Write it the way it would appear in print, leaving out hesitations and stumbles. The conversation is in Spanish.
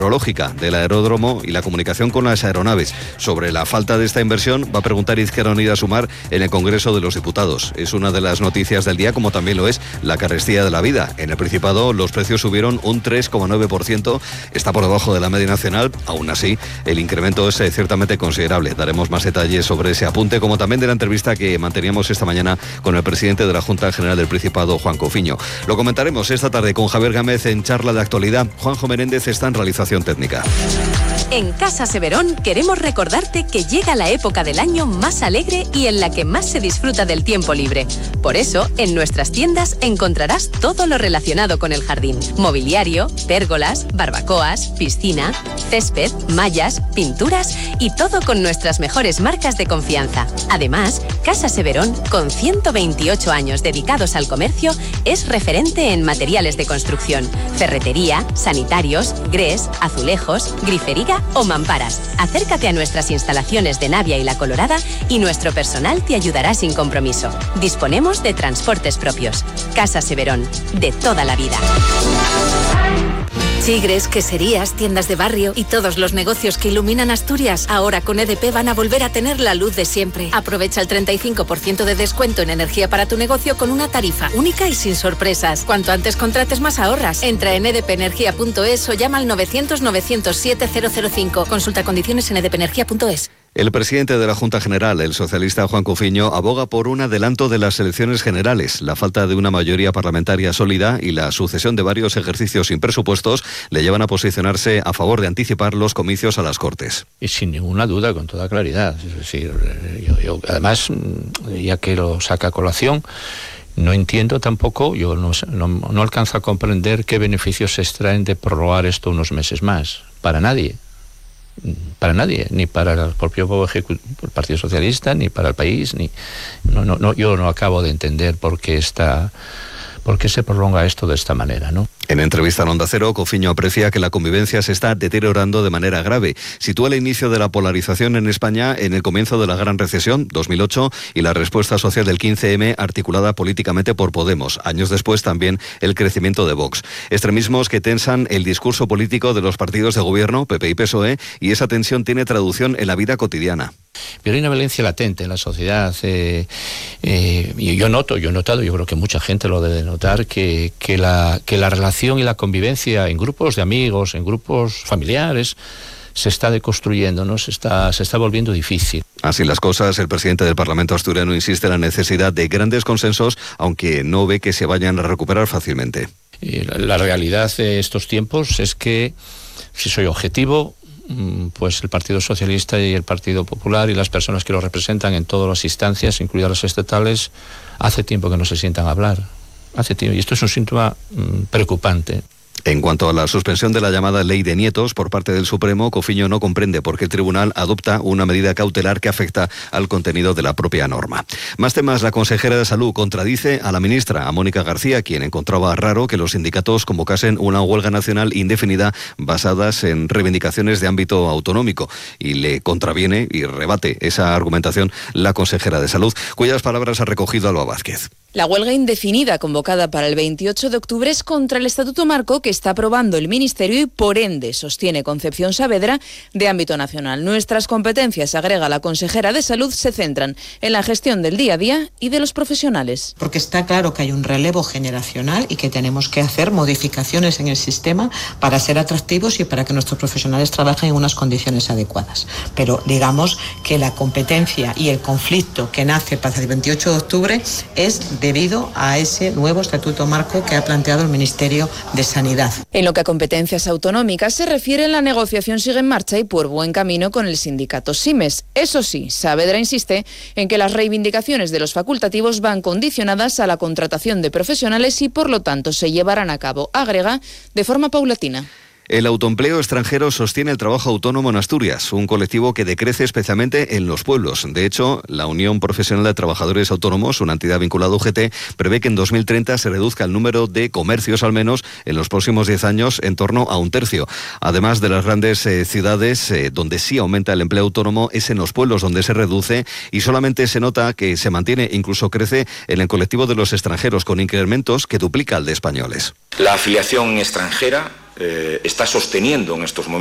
meteorológica del aeródromo y la comunicación con las aeronaves. Sobre la falta de esta inversión va a preguntar Izquierda Unida Sumar en el Congreso de los Diputados. Es una de las noticias del día, como también lo es la carestía de la vida. En el Principado los precios subieron un 3,9%, está por debajo de la media nacional. Aún así, el incremento es ciertamente considerable. Daremos más detalles sobre ese apunte, como también de la entrevista que manteníamos esta mañana con el presidente de la Junta General del Principado, Juan Coufiño. Lo comentaremos esta tarde con Javier Gámez en Charla de Actualidad. Juanjo Menéndez está en realización técnica. En Casa Severón queremos recordarte que llega la época del año más alegre y en la que más se disfruta del tiempo libre. Por eso, en nuestras tiendas encontrarás todo lo relacionado con el jardín. Mobiliario, pérgolas, barbacoas, piscina, césped, mallas, pinturas y todo con nuestras mejores marcas de confianza. Además, Casa Severón, con 128 años dedicados al comercio, es referente en materiales de construcción, ferretería, sanitarios, grés, azulejos, grifería o mamparas. Acércate a nuestras instalaciones de Navia y La Colorada y nuestro personal te ayudará sin compromiso. Disponemos de transportes propios. Casa Severón, de toda la vida. Chigres, queserías, tiendas de barrio y todos los negocios que iluminan Asturias, ahora con EDP van a volver a tener la luz de siempre. Aprovecha el 35% de descuento en energía para tu negocio con una tarifa única y sin sorpresas. Cuanto antes contrates, más ahorras. Entra en edpenergia.es o llama al 900-907-005. Consulta condiciones en edpenergia.es. El presidente de la Junta General, el socialista Juan Coufiño, aboga por un adelanto de las elecciones generales. La falta de una mayoría parlamentaria sólida y la sucesión de varios ejercicios sin presupuestos le llevan a posicionarse a favor de anticipar los comicios a las Cortes. Y sin ninguna duda, con toda claridad. Es decir, yo además, ya que lo saca a colación, no entiendo tampoco, yo no alcanzo a comprender qué beneficios se extraen de prorrogar esto unos meses más. Para nadie, ni para el propio el Partido Socialista, ni para el país, yo no acabo de entender por qué se prolonga esto de esta manera, ¿no? En entrevista en Onda Cero, Coufiño aprecia que la convivencia se está deteriorando de manera grave. Sitúa el inicio de la polarización en España en el comienzo de la Gran Recesión, 2008, y la respuesta social del 15M articulada políticamente por Podemos. Años después también el crecimiento de Vox. Extremismos que tensan el discurso político de los partidos de gobierno, PP y PSOE, y esa tensión tiene traducción en la vida cotidiana. Pero hay una violencia latente en la sociedad. Y yo he notado, yo creo que mucha gente lo debe notar, que la relación y la convivencia en grupos de amigos, en grupos familiares, se está deconstruyendo, ¿no? Se está volviendo difícil. Así las cosas, el presidente del Parlamento asturiano insiste en la necesidad de grandes consensos, aunque no ve que se vayan a recuperar fácilmente. Y la realidad de estos tiempos es que, si soy objetivo, pues el Partido Socialista y el Partido Popular y las personas que lo representan en todas las instancias, incluidas las estatales, hace tiempo que no se sientan a hablar. Hace tiempo. Y esto es un síntoma preocupante. En cuanto a la suspensión de la llamada Ley de Nietos por parte del Supremo, Coufiño no comprende por qué el tribunal adopta una medida cautelar que afecta al contenido de la propia norma. Más temas, la consejera de Salud contradice a la ministra, a Mónica García, quien encontraba raro que los sindicatos convocasen una huelga nacional indefinida basadas en reivindicaciones de ámbito autonómico, y le contraviene y rebate esa argumentación la consejera de Salud, cuyas palabras ha recogido Alba Vázquez. La huelga indefinida convocada para el 28 de octubre es contra el Estatuto Marco que está aprobando el Ministerio y, por ende, sostiene Concepción Saavedra, de ámbito nacional. Nuestras competencias, agrega la consejera de Salud, se centran en la gestión del día a día y de los profesionales. Porque está claro que hay un relevo generacional y que tenemos que hacer modificaciones en el sistema para ser atractivos y para que nuestros profesionales trabajen en unas condiciones adecuadas. Pero digamos que la competencia y el conflicto que nace para el 28 de octubre es debido a ese nuevo Estatuto Marco que ha planteado el Ministerio de Sanidad. En lo que a competencias autonómicas se refiere, la negociación sigue en marcha y por buen camino con el sindicato SIMES. Eso sí, Saavedra insiste en que las reivindicaciones de los facultativos van condicionadas a la contratación de profesionales y por lo tanto se llevarán a cabo, agrega, de forma paulatina. El autoempleo extranjero sostiene el trabajo autónomo en Asturias, un colectivo que decrece especialmente en los pueblos. De hecho, la Unión Profesional de Trabajadores Autónomos, una entidad vinculada a UGT, prevé que en 2030 se reduzca el número de comercios, al menos en los próximos 10 años, en torno a un tercio. Además de las grandes ciudades, donde sí aumenta el empleo autónomo, es en los pueblos donde se reduce, y solamente se nota que se mantiene, incluso crece, en el colectivo de los extranjeros, con incrementos que duplica el de españoles. La afiliación extranjera está sosteniendo en estos momentos